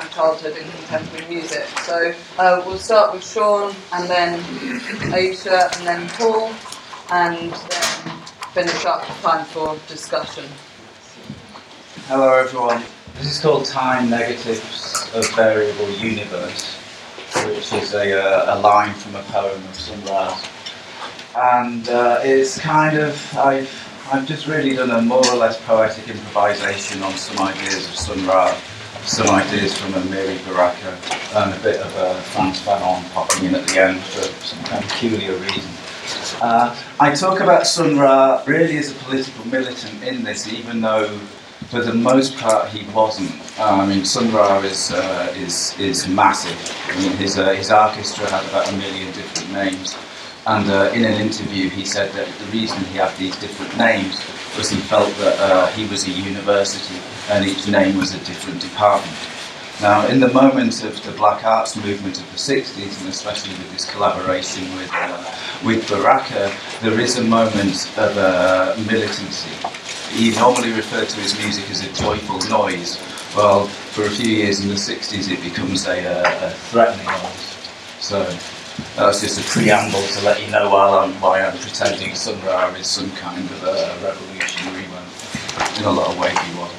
childhood in contemporary music. So we'll start with Sean, and then Aisha, and then Paul, and then finish up time for discussion. Hello everyone. This is called Time Negatives of Variable Universe, which is a line from a poem of Sun Ra. And it's kind of, I've just really done a more or less poetic improvisation on some ideas of Sun Ra, some ideas from Amiri Baraka, and a bit of Frantz Fanon popping in at the end for some kind of peculiar reason. I talk about Sun Ra really as a political militant in this, even though for the most part he wasn't. I mean, Sun Ra is massive. I mean, his orchestra had about 1 million different names. And in an interview he said that the reason he had these different names was he felt that he was a university and each name was a different department. Now, in the moment of the Black Arts movement of the 60s, and especially with this collaboration with Baraka, there is a moment of militancy. He normally referred to his music as a joyful noise. Well, for a few years in the 60s it becomes a threatening noise. So that's just a preamble to let you know why I'm pretending Sun Ra is some kind of a revolutionary when in a lot of ways he wasn't.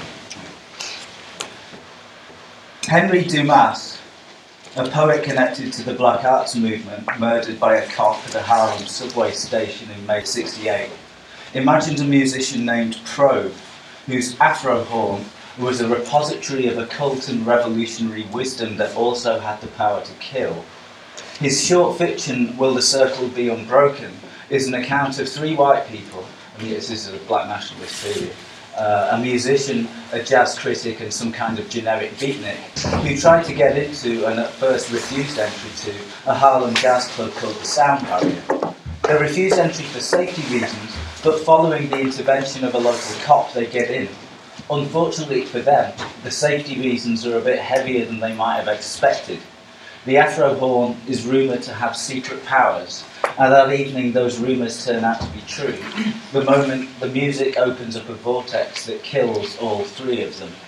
Henry Dumas, a poet connected to the Black Arts movement, murdered by a cop at a Harlem subway station in May '68, imagined a musician named Probe, whose afro horn was a repository of occult and revolutionary wisdom that also had the power to kill. His short fiction, Will the Circle Be Unbroken, is an account of 3 white people, I mean this is a black nationalist period, a musician, a jazz critic and some kind of generic beatnik, who tried to get into and at first refused entry to a Harlem jazz club called the Sound Barrier. They refused entry for safety reasons, but following the intervention of a local cop they get in. Unfortunately for them, the safety reasons are a bit heavier than they might have expected. The afro horn is rumoured to have secret powers, and that evening those rumours turn out to be true, the moment the music opens up a vortex that kills all 3 of them.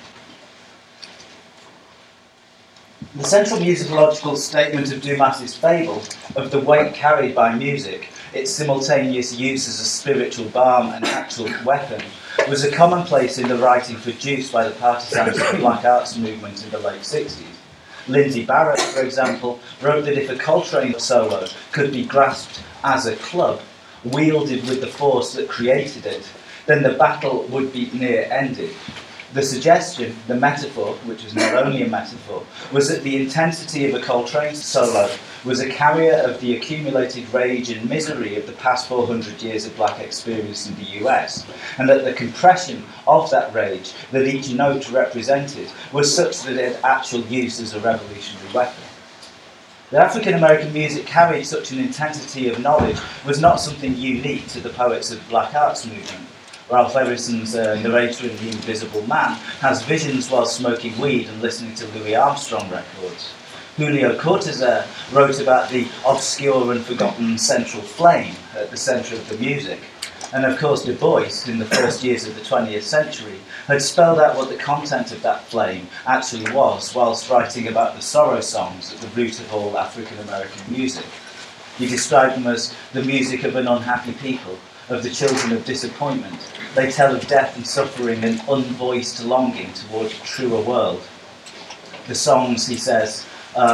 The central musicological statement of Dumas's fable, of the weight carried by music, its simultaneous use as a spiritual balm and actual weapon, was a commonplace in the writing produced by the partisans of the Black Arts movement in the late 60s. Lindsay Barrett, for example, wrote that if a Coltrane solo could be grasped as a club, wielded with the force that created it, then the battle would be near ended. The suggestion, the metaphor, which is not only a metaphor, was that the intensity of a Coltrane solo was a carrier of the accumulated rage and misery of the past 400 years of black experience in the US, and that the compression of that rage that each note represented was such that it had actual use as a revolutionary weapon. That African American music carried such an intensity of knowledge was not something unique to the poets of the Black Arts movement. Ralph Ellison's narrator in The Invisible Man has visions while smoking weed and listening to Louis Armstrong records. Julio Cortázar wrote about the obscure and forgotten central flame at the centre of the music. And of course Du Bois, in the first years of the 20th century, had spelled out what the content of that flame actually was whilst writing about the sorrow songs at the root of all African American music. He described them as the music of an unhappy people, of the children of disappointment. They tell of death and suffering and unvoiced longing toward a truer world. The songs, he says,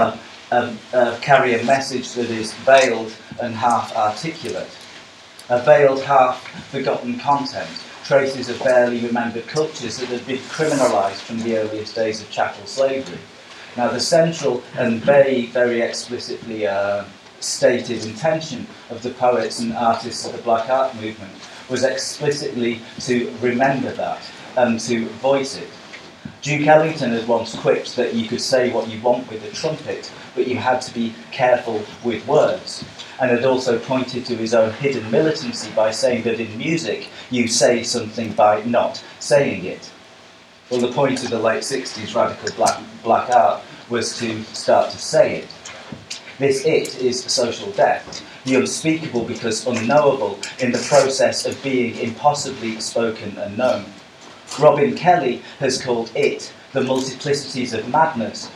carry a message that is veiled and half articulate. A veiled, half-forgotten content, traces of barely remembered cultures that had been criminalised from the earliest days of chattel slavery. Now, the central and very, very explicitly stated intention of the poets and artists of the Black Art movement was explicitly to remember that and to voice it. Duke Ellington had once quipped that you could say what you want with a trumpet, but you had to be careful with words, and had also pointed to his own hidden militancy by saying that in music you say something by not saying it. Well, the point of the late 60s radical black art was to start to say it. This it is social death, the unspeakable because unknowable in the process of being impossibly spoken and known. Robin Kelly has called it the multiplicities of madness,